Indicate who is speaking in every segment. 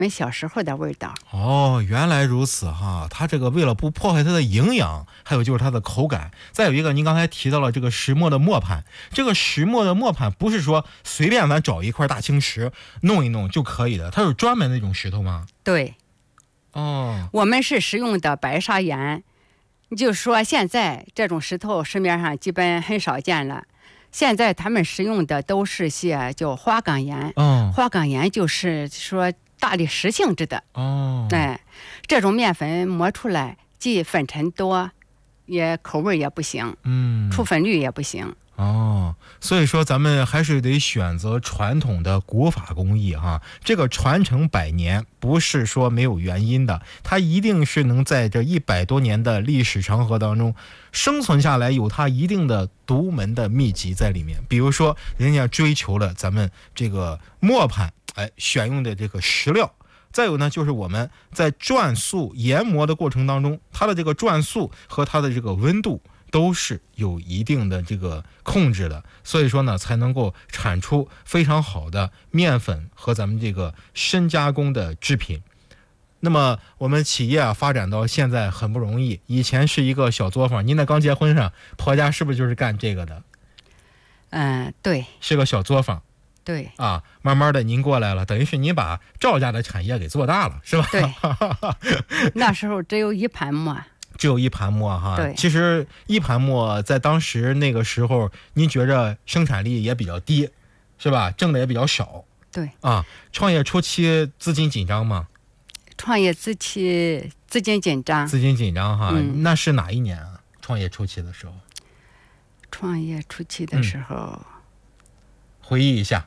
Speaker 1: 们小时候的味道。
Speaker 2: 哦，原来如此哈，它这个为了不破坏它的营养，还有就是它的口感。再有一个，您刚才提到了这个石磨的磨盘，这个石磨的磨盘不是说随便咱找一块大青石弄一弄就可以的，它有专门的那种石头吗？
Speaker 1: 对，
Speaker 2: 哦，
Speaker 1: 我们是使用的白砂岩，就说现在这种石头市面上基本很少见了。现在他们使用的都是些叫花岗岩，花岗岩就是说大理石性质的。这种面粉磨出来既粉尘多，也口味也不行，出粉率也不行。
Speaker 2: 所以说咱们还是得选择传统的古法工艺哈，这个传承100年不是说没有原因的，它一定是能在这100多年的历史长河当中生存下来，有它一定的独门的秘籍在里面。比如说人家追求了咱们这个磨盘，选用的这个石料，再有呢就是我们在转速研磨的过程当中，它的这个转速和它的这个温度都是有一定的这个控制的，所以说呢才能够产出非常好的面粉和咱们这个深加工的制品。那么我们企业发展到现在很不容易，以前是一个小作坊，您在刚结婚上婆家是不是就是干这个的？
Speaker 1: 对，
Speaker 2: 是个小作坊。
Speaker 1: 对
Speaker 2: 啊，慢慢的您过来了，等于是您把赵家的产业给做大了，是吧？
Speaker 1: 对，那时候只有一盘磨。
Speaker 2: 只有一盘磨哈，
Speaker 1: 对，
Speaker 2: 其实一盘磨在当时那个时候，您觉着生产力也比较低，是吧？挣的也比较少。
Speaker 1: 对
Speaker 2: 啊，创业初期资金紧张吗？
Speaker 1: 创业初期资金紧张。
Speaker 2: 资金紧张哈，那是哪一年啊？创业初期的时候。
Speaker 1: 创业初期的时候，
Speaker 2: 回忆一下。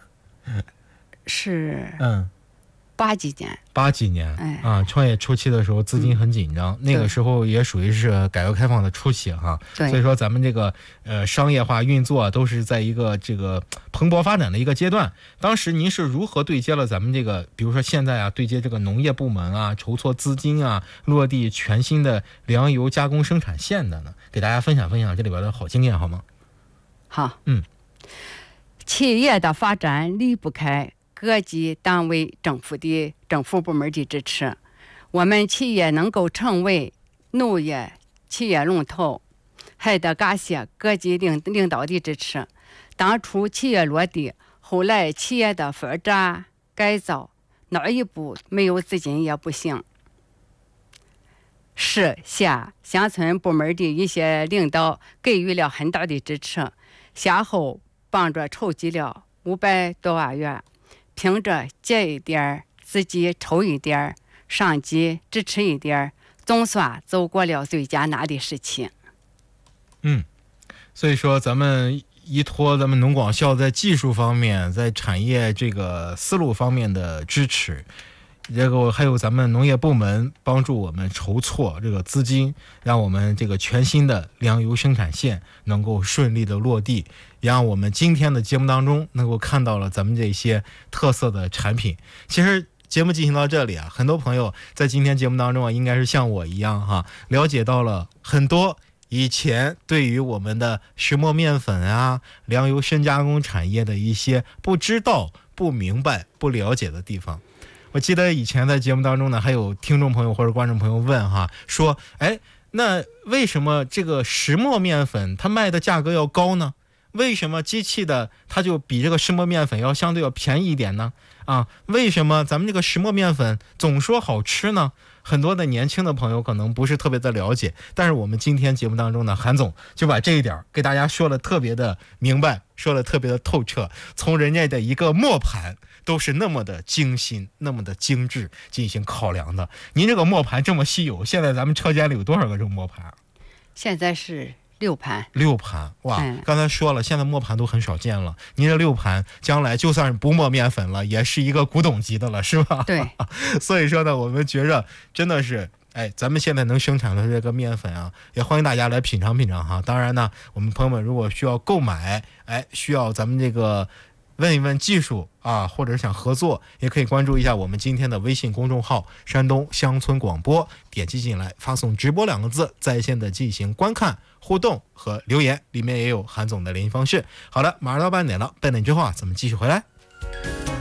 Speaker 1: 是80几年，
Speaker 2: 创业初期的时候资金很紧张，那个时候也属于是改革开放的初期哈，所以说咱们这个商业化运作都是在一个这个蓬勃发展的一个阶段。当时您是如何对接了咱们这个，比如说现在对接这个农业部门筹措资金落地全新的粮油加工生产线的呢？给大家分享分享这里边的好经验好吗？
Speaker 1: 好，企业的发展离不开各级单位政府部门的支持，我们企业能够成为农业企业龙头，还得感谢各级领导的支持。当初企业落地，后来企业的发展改造，哪一步没有资金也不行。市县乡村部门的一些领导给予了很大的支持，先后帮着筹集了500多万元。凭着借一点自己抽一点，上级支持一点，总算走过了最艰难的时期。
Speaker 2: 所以说咱们依托咱们农广校在技术方面，在产业这个思路方面的支持，这个还有咱们农业部门帮助我们筹措这个资金，让我们这个全新的粮油生产线能够顺利的落地，让我们今天的节目当中能够看到了咱们这些特色的产品。其实节目进行到这里很多朋友在今天节目当中应该是像我一样了解到了很多以前对于我们的石磨面粉粮油深加工产业的一些不知道、不明白、不了解的地方。我记得以前在节目当中呢，还有听众朋友或者观众朋友问说那为什么这个石磨面粉它卖的价格要高呢？为什么机器的它就比这个石磨面粉要相对要便宜一点呢？为什么咱们这个石磨面粉总说好吃呢？很多的年轻的朋友可能不是特别的了解，但是我们今天节目当中呢，韩总就把这一点给大家说了特别的明白，说了特别的透彻，从人家的一个磨盘都是那么的精心，那么的精致进行考量的。您这个磨盘这么稀有，现在咱们车间里有多少个这个磨盘？
Speaker 1: 现在是6盘。
Speaker 2: 哇，刚才说了，现在磨盘都很少见了。您这6盘，将来就算不磨面粉了，也是一个古董级的了，是吧？
Speaker 1: 对。
Speaker 2: 所以说呢，我们觉着真的是，咱们现在能生产的这个面粉也欢迎大家来品尝品尝当然呢，我们朋友们如果需要购买，需要咱们这个问一问技术或者是想合作，也可以关注一下我们今天的微信公众号山东乡村广播，点击进来发送直播2个字，在线的进行观看互动和留言，里面也有韩总的联系方式。好了，马上到8点了，8点之后咱们继续回来。